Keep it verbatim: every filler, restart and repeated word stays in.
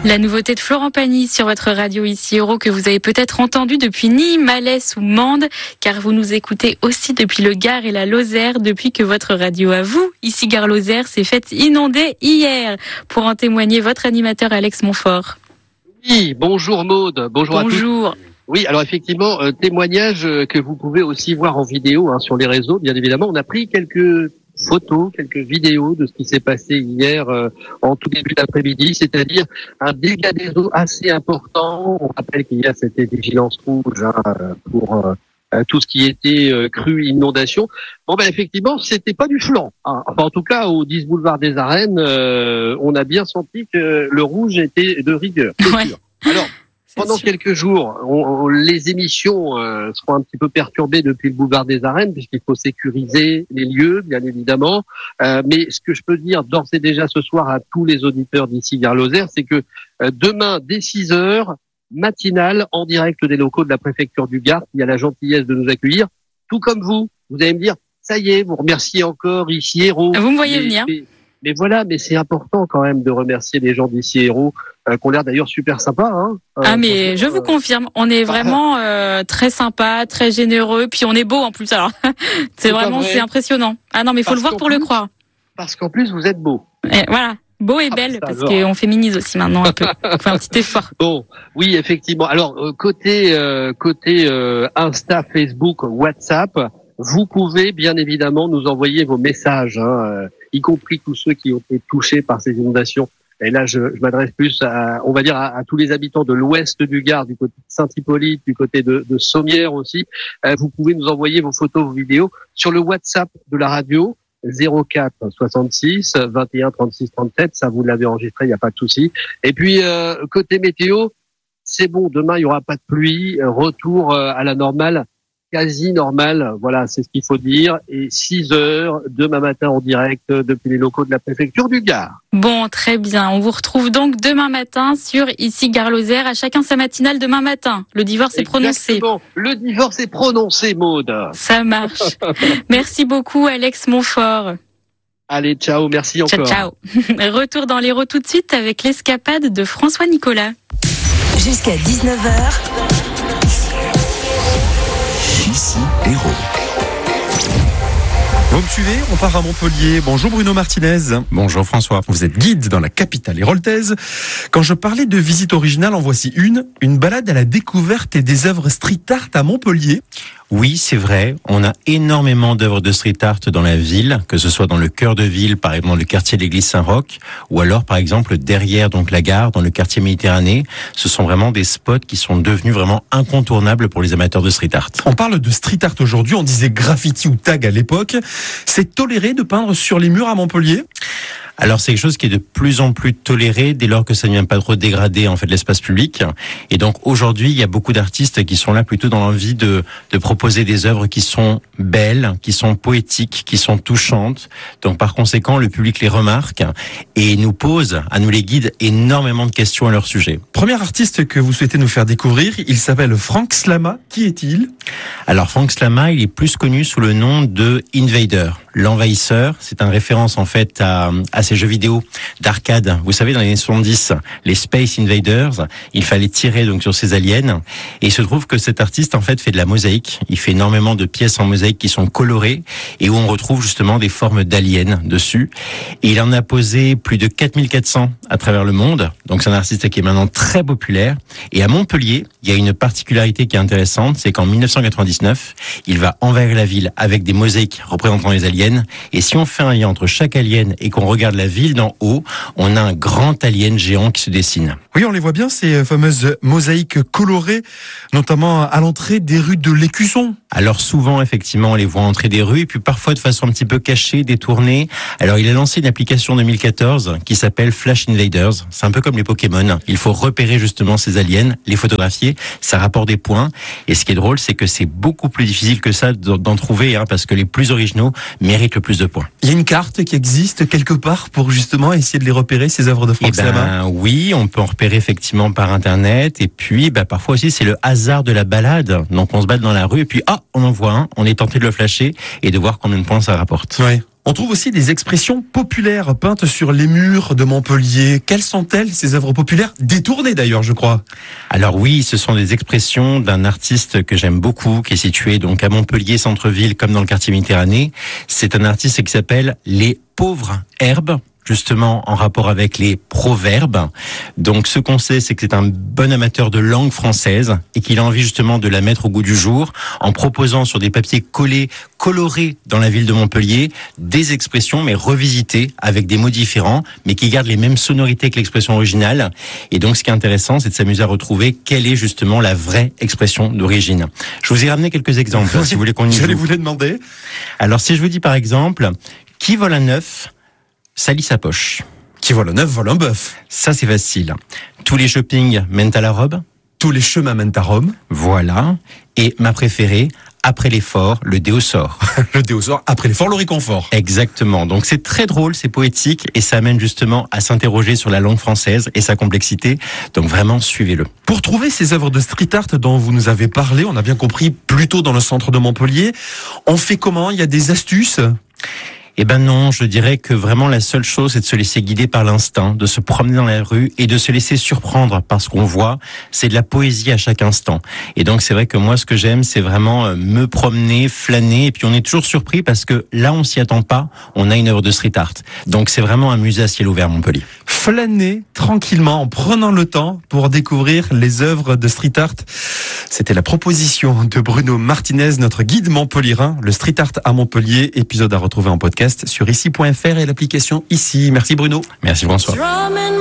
La nouveauté de Florent Pagny sur votre radio Ici Héros que vous avez peut-être entendu depuis Nîmes, Alès ou Mende, car vous nous écoutez aussi depuis le Gard et la Lozère, depuis que votre radio à vous, Ici Gare Lozère, s'est faite inonder hier. Pour en témoigner, votre animateur Alex Montfort. Oui, bonjour Maude, bonjour, à tous. Bonjour. Oui, alors effectivement, euh, témoignage euh, que vous pouvez aussi voir en vidéo hein, sur les réseaux, bien évidemment. On a pris quelques photos, quelques vidéos de ce qui s'est passé hier euh, en tout début d'après-midi, c'est-à-dire un dégât des eaux assez important. On rappelle qu'il y a cette vigilance rouge hein, pour euh, tout ce qui était euh, crue, inondation. Bon ben effectivement, c'était pas du flan. Hein. Enfin, en tout cas, au dix boulevard des Arènes, euh, on a bien senti que le rouge était de rigueur. Ouais. Sûr. Alors. Pendant sûr. quelques jours, on, on, les émissions euh, seront un petit peu perturbées depuis le boulevard des Arènes, puisqu'il faut sécuriser les lieux, bien évidemment. Euh, mais ce que je peux dire d'ores et déjà ce soir à tous les auditeurs d'Ici Gare Lozère, c'est que euh, demain, dès six heures, matinale, en direct des locaux de la préfecture du Gard, il y a la gentillesse de nous accueillir, tout comme vous. Vous allez me dire, ça y est, vous remerciez encore Ici Héros. Vous me voyez mais, venir. Mais, mais voilà, mais c'est important quand même de remercier les gens d'Ici Héros, euh, qui ont l'air d'ailleurs super sympas. Hein. Euh, Ah mais je vous euh, confirme, on est vraiment euh, très sympa, très généreux, puis on est beau en plus. Alors c'est C'est pas vraiment vrai. c'est impressionnant. Ah non mais il faut Parce le voir qu'en pour le plus- croire. Parce qu'en plus, vous êtes beau. Et voilà, beau et Ah, belle ça parce alors. qu'on féminise aussi maintenant un peu. On fait un petit effort. Bon, oui, effectivement. Alors, euh, côté euh, côté euh, Insta, Facebook, WhatsApp, vous pouvez bien évidemment nous envoyer vos messages, hein, euh, y compris tous ceux qui ont été touchés par ces inondations. Et là, je, je m'adresse plus, à, on va dire, à, à tous les habitants de l'ouest du Gard, du côté de Saint-Hippolyte, du côté de, de Sommières aussi. Euh, vous pouvez nous envoyer vos photos, vos vidéos sur le WhatsApp de la radio. zéro quatre soixante-six vingt et un trente-six trente-sept, ça vous l'avez enregistré, il n'y a pas de souci. Et puis euh, côté météo, c'est bon, demain il y aura pas de pluie, retour euh, à la normale, quasi normale, voilà, c'est ce qu'il faut dire. Et six heures demain matin en direct euh, depuis les locaux de la préfecture du Gard. Bon, très bien. On vous retrouve donc demain matin sur Ici Gare Lozère. À chacun sa matinale demain matin. Le divorce est prononcé. Exactement. Le divorce est prononcé, Maude. Ça marche. Merci beaucoup Alex Montfort. Allez, ciao, merci Ciao, encore. ciao. Retour dans l'Héros tout de suite avec l'escapade de François Nicolas. Jusqu'à dix-neuf heures, Ici Héros. Vous me suivez? On part à Montpellier. Bonjour Bruno Martinez. Bonjour François. Vous êtes guide dans la capitale héroltaise. Quand je parlais de visite originale, en voici une. Une balade à la découverte des œuvres street art à Montpellier. Oui, c'est vrai. On a énormément d'œuvres de street art dans la ville, que ce soit dans le cœur de ville, par exemple dans le quartier de l'église Saint-Roch, ou alors par exemple derrière donc la gare, dans le quartier Méditerranée. Ce sont vraiment des spots qui sont devenus vraiment incontournables pour les amateurs de street art. On parle de street art aujourd'hui. On disait graffiti ou tag à l'époque. C'est toléré de peindre sur les murs à Montpellier? Alors c'est quelque chose qui est de plus en plus toléré dès lors que ça ne vient pas trop dégrader en fait l'espace public. Et donc aujourd'hui il y a beaucoup d'artistes qui sont là plutôt dans l'envie de de proposer des œuvres qui sont belles, qui sont poétiques, qui sont touchantes. Donc par conséquent le public les remarque et nous pose, à nous les guides, énormément de questions à leur sujet. Premier artiste que vous souhaitez nous faire découvrir, il s'appelle Frank Slama. Qui est-il? Alors Frank Slama, il est plus connu sous le nom de Invader, l'envahisseur. C'est une référence en fait à, à ces jeux vidéo d'arcade. Vous savez, dans les années soixante-dix, les Space Invaders, il fallait tirer donc sur ces aliens. Et il se trouve que cet artiste en fait fait de la mosaïque. Il fait énormément de pièces en mosaïque qui sont colorées et où on retrouve justement des formes d'aliens dessus. Et il en a posé plus de quatre mille quatre cents à travers le monde. Donc c'est un artiste qui est maintenant très populaire. Et à Montpellier, il y a une particularité qui est intéressante, c'est qu'en mille neuf cent quatre-vingt-dix-neuf, il va envahir la ville avec des mosaïques représentant les aliens. Et si on fait un lien entre chaque alien et qu'on regarde la ville d'en haut, on a un grand alien géant qui se dessine. Oui, on les voit bien, ces fameuses mosaïques colorées, notamment à l'entrée des rues de l'Écusson. Alors souvent, effectivement, on les voit entrer des rues, et puis parfois de façon un petit peu cachée, détournée. Alors il a lancé une application en deux mille quatorze qui s'appelle Flash Invaders. C'est un peu comme les Pokémon. Il faut repérer justement ces aliens, les photographier, ça rapporte des points. Et ce qui est drôle, c'est que c'est beaucoup plus difficile que ça d'en trouver, hein, parce que les plus originaux méritent le plus de points. Il y a une carte qui existe quelque part pour justement essayer de les repérer, ces œuvres de Frank Eh ben, Slama? oui, on peut en repérer effectivement par Internet. Et puis, bah, parfois aussi, c'est le hasard de la balade. Donc, on se balade dans la rue et puis, ah, on en voit un. On est tenté de le flasher et de voir combien de points ça rapporte. Ouais. On trouve aussi des expressions populaires peintes sur les murs de Montpellier. Quelles sont-elles, ces œuvres populaires? Détournées d'ailleurs, je crois. Alors oui, ce sont des expressions d'un artiste que j'aime beaucoup, qui est situé donc à Montpellier, centre-ville, comme dans le quartier Méditerranée. C'est un artiste qui s'appelle Les Pauvres Herbes, justement en rapport avec les proverbes. Donc ce qu'on sait, c'est que c'est un bon amateur de langue française et qu'il a envie justement de la mettre au goût du jour en proposant sur des papiers collés, colorés dans la ville de Montpellier, des expressions mais revisitées avec des mots différents mais qui gardent les mêmes sonorités que l'expression originale. Et donc ce qui est intéressant, c'est de s'amuser à retrouver quelle est justement la vraie expression d'origine. Je vous ai ramené quelques exemples, si vous voulez qu'on y joue. J'allais vous les demander. Alors si je vous dis par exemple, qui vole un œuf salit sa poche. Qui vole un œuf, vole un bœuf. Ça, c'est facile. Tous les shoppings mènent à la robe. Tous les chemins mènent à Rome. Voilà. Et ma préférée, après l'effort, le dé au sort. Le dé au sort, après l'effort, le réconfort. Exactement. Donc c'est très drôle, c'est poétique et ça amène justement à s'interroger sur la langue française et sa complexité. Donc vraiment, suivez-le. Pour trouver ces œuvres de street art dont vous nous avez parlé, on a bien compris, plutôt dans le centre de Montpellier, on fait comment? Il y a des astuces? Eh ben non, je dirais que vraiment la seule chose, c'est de se laisser guider par l'instinct, de se promener dans la rue et de se laisser surprendre par ce qu'on voit. C'est de la poésie à chaque instant. Et donc c'est vrai que moi, ce que j'aime, c'est vraiment me promener, flâner. Et puis on est toujours surpris parce que là, on s'y attend pas. On a une œuvre de street art. Donc c'est vraiment un musée à ciel ouvert, Montpellier. Flâner tranquillement en prenant le temps pour découvrir les œuvres de street art. C'était la proposition de Bruno Martinez, notre guide montpelliérain, le street art à Montpellier, épisode à retrouver en podcast sur ici point f r et l'application Ici. Merci Bruno. Merci François.